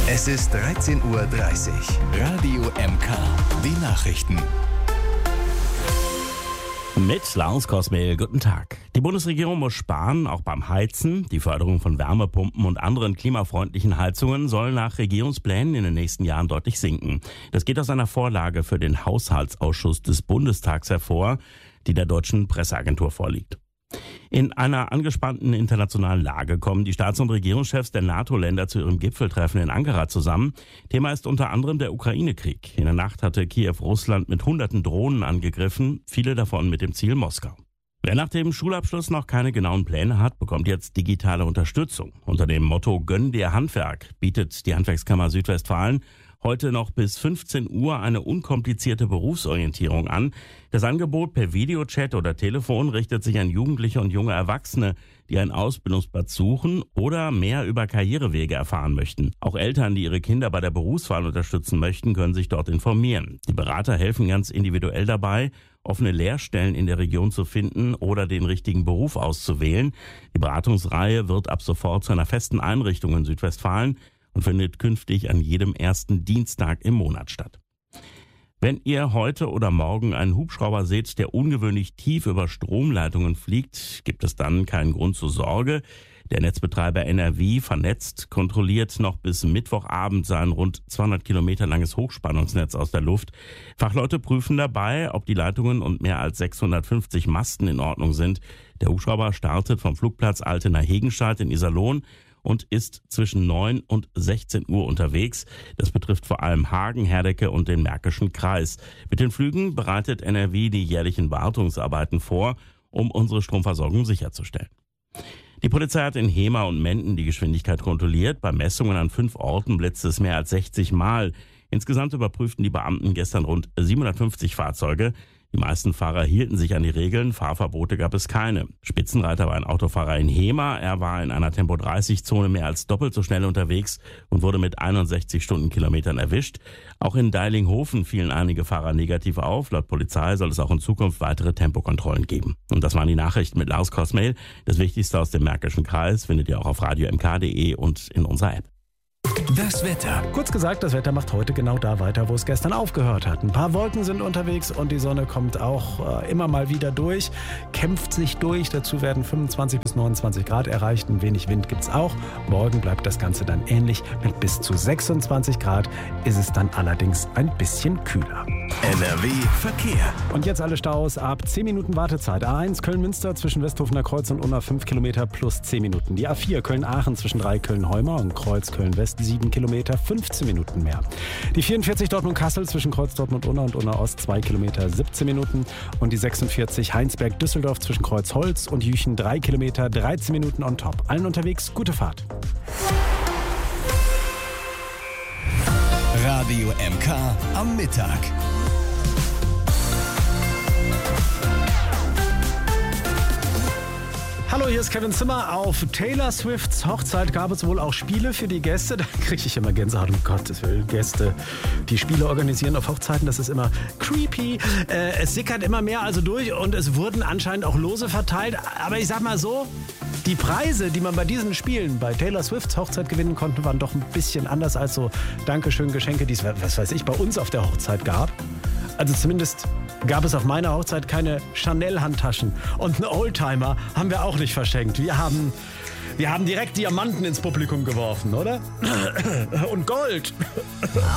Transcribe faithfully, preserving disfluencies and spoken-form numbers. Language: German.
Es ist dreizehn Uhr dreißig. Radio M K. Die Nachrichten. Mit Lars Kosmehl, guten Tag. Die Bundesregierung muss sparen, auch beim Heizen. Die Förderung von Wärmepumpen und anderen klimafreundlichen Heizungen soll nach Regierungsplänen in den nächsten Jahren deutlich sinken. Das geht aus einer Vorlage für den Haushaltsausschuss des Bundestags hervor, die der deutschen Presseagentur vorliegt. In einer angespannten internationalen Lage kommen die Staats- und Regierungschefs der NATO-Länder zu ihrem Gipfeltreffen in Ankara zusammen. Thema ist unter anderem der Ukraine-Krieg. In der Nacht hatte Kiew Russland mit hunderten Drohnen angegriffen, viele davon mit dem Ziel Moskau. Wer nach dem Schulabschluss noch keine genauen Pläne hat, bekommt jetzt digitale Unterstützung. Unter dem Motto Gönn dir Handwerk bietet die Handwerkskammer Südwestfalen heute noch bis fünfzehn Uhr eine unkomplizierte Berufsorientierung an. Das Angebot per Videochat oder Telefon richtet sich an Jugendliche und junge Erwachsene, die einen Ausbildungsplatz suchen oder mehr über Karrierewege erfahren möchten. Auch Eltern, die ihre Kinder bei der Berufswahl unterstützen möchten, können sich dort informieren. Die Berater helfen ganz individuell dabei, offene Lehrstellen in der Region zu finden oder den richtigen Beruf auszuwählen. Die Beratungsreihe wird ab sofort zu einer festen Einrichtung in Südwestfalen und findet künftig an jedem ersten Dienstag im Monat statt. Wenn ihr heute oder morgen einen Hubschrauber seht, der ungewöhnlich tief über Stromleitungen fliegt, gibt es dann keinen Grund zur Sorge. Der Netzbetreiber N R W Vernetzt kontrolliert noch bis Mittwochabend sein rund zweihundert Kilometer langes Hochspannungsnetz aus der Luft. Fachleute prüfen dabei, ob die Leitungen und mehr als sechshundertfünfzig Masten in Ordnung sind. Der Hubschrauber startet vom Flugplatz Altena-Hegenstadt in Iserlohn und ist zwischen neun und sechzehn Uhr unterwegs. Das betrifft vor allem Hagen, Herdecke und den Märkischen Kreis. Mit den Flügen bereitet N R W die jährlichen Wartungsarbeiten vor, um unsere Stromversorgung sicherzustellen. Die Polizei hat in Hemer und Menden die Geschwindigkeit kontrolliert. Bei Messungen an fünf Orten blitzte es mehr als sechzig Mal. Insgesamt überprüften die Beamten gestern rund siebenhundertfünfzig Fahrzeuge. Die meisten Fahrer hielten sich an die Regeln, Fahrverbote gab es keine. Spitzenreiter war ein Autofahrer in Hemer. Er war in einer Tempo dreißig Zone mehr als doppelt so schnell unterwegs und wurde mit einundsechzig Stundenkilometern erwischt. Auch in Deilinghofen fielen einige Fahrer negativ auf. Laut Polizei soll es auch in Zukunft weitere Tempokontrollen geben. Und das waren die Nachrichten mit Lars Kosmehl. Das Wichtigste aus dem Märkischen Kreis findet ihr auch auf radio m k punkt d e und in unserer App. Das Wetter. Kurz gesagt, das Wetter macht heute genau da weiter, wo es gestern aufgehört hat. Ein paar Wolken sind unterwegs und die Sonne kommt auch äh, immer mal wieder durch, kämpft sich durch. Dazu werden fünfundzwanzig bis neunundzwanzig Grad erreicht. Ein wenig Wind gibt's auch. Morgen bleibt das Ganze dann ähnlich. Mit bis zu sechsundzwanzig Grad ist es dann allerdings ein bisschen kühler. N R W Verkehr. Und jetzt alle Staus ab zehn Minuten Wartezeit. A eins Köln-Münster zwischen Westhofener Kreuz und Unna fünf Kilometer plus zehn Minuten. Die A vier Köln-Aachen zwischen drei Köln-Heumer und Kreuz Köln-West sieben Kilometer, fünfzehn Minuten mehr. Die vierundvierzig Dortmund-Kassel zwischen Kreuz Dortmund-Unna und Unna-Ost zwei Kilometer, siebzehn Minuten. Und die sechsundvierzig Heinsberg-Düsseldorf zwischen Kreuz-Holz und Jüchen drei Kilometer, dreizehn Minuten on top. Allen unterwegs, gute Fahrt. Radio M K am Mittag. Hallo, hier ist Kevin Zimmer. Auf Taylor Swifts Hochzeit gab es wohl auch Spiele für die Gäste. Da kriege ich immer Gänsehaut, um Gottes Willen. Gäste, die Spiele organisieren auf Hochzeiten, das ist immer creepy. Äh, es sickert immer mehr also durch und es wurden anscheinend auch Lose verteilt. Aber ich sag mal so, die Preise, die man bei diesen Spielen bei Taylor Swifts Hochzeit gewinnen konnte, waren doch ein bisschen anders als so Dankeschön-Geschenke, die es, was weiß ich, bei uns auf der Hochzeit gab. Also zumindest gab es auf meiner Hochzeit keine Chanel-Handtaschen. Und einen Oldtimer haben wir auch nicht verschenkt. Wir haben, wir haben direkt Diamanten ins Publikum geworfen, oder? Und Gold.